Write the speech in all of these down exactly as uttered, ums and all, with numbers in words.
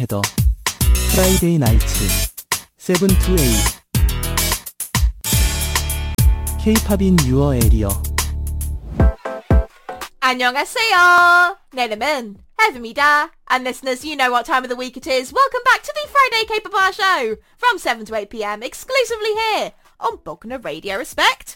헤더 프라이데이 나이츠 세븐 투 에잇 K-팝인 유어 에리어. 안녕하세요. 내 이름은 Heather입니다. And listeners, you know what time of the week it is. Welcome back to the Friday K-pop Bar Show from seven to eight p.m. exclusively here on Bogner Radio Respect.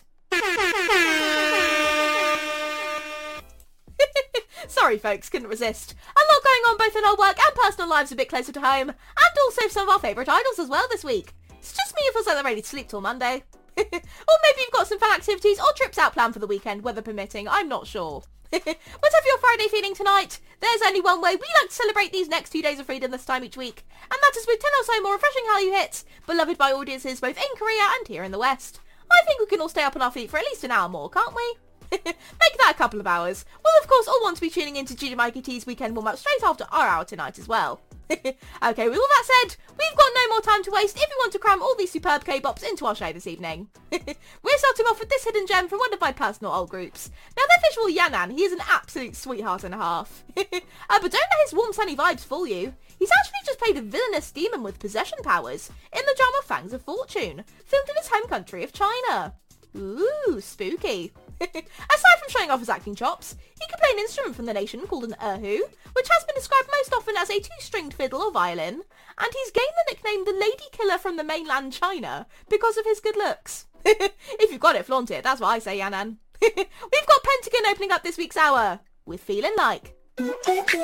Sorry folks, couldn't resist. A lot going on both in our work and personal lives a bit closer to home, and also some of our favourite idols as well this week. It's just me who feels like they're ready to sleep till Monday. Or maybe you've got some fun activities or trips out planned for the weekend, weather permitting, I'm not sure. Whatever your Friday feeling tonight, there's only one way we like to celebrate these next two days of freedom this time each week, and that is with ten or so more refreshing Hallyu hits, beloved by audiences both in Korea and here in the West. I think we can all stay up on our feet for at least an hour more, can't we? Make that a couple of hours. We'll of course all want to be tuning in to Judy Mikey T's weekend warm-up straight after our hour tonight as well. Okay, with all that said, we've got no more time to waste if we want to cram all these superb K-pops into our show this evening. We're starting off with this hidden gem from one of my personal old groups. Now their visual Yanan, he is an absolute sweetheart and a half. uh, but don't let his warm sunny vibes fool you. He's actually just played a villainous demon with possession powers in the drama Fangs of Fortune, filmed in his home country of China. Ooh, spooky. Aside from showing off his acting chops, he can play an instrument from the nation called an erhu, which has been described most often as a two-stringed fiddle or violin, and he's gained the nickname the Lady Killer from the mainland China because of his good looks. If you've got it, flaunt it, that's what I say, Yanan. We've got Pentagon opening up this week's hour with Feelin' Like.